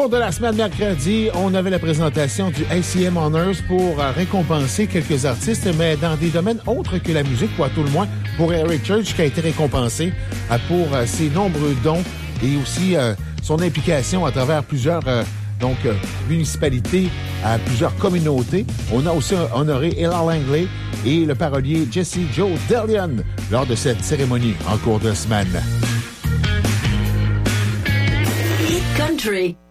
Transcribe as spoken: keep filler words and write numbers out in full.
De la semaine mercredi, on avait la présentation du A C M Honors pour euh, récompenser quelques artistes, mais dans des domaines autres que la musique, ou à tout le moins pour Eric Church, qui a été récompensé euh, pour euh, ses nombreux dons et aussi euh, son implication à travers plusieurs euh, donc euh, municipalités, à plusieurs communautés. On a aussi honoré Ella Langley et le parolier Jesse Joe Delion lors de cette cérémonie en cours de semaine. Country.